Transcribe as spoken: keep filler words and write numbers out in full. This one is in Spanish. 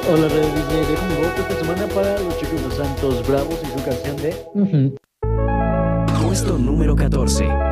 Hola, Red Disney. Dejo mi voto esta semana para los chicos de Santos Bravos y su canción de Ujú. Puesto número catorce.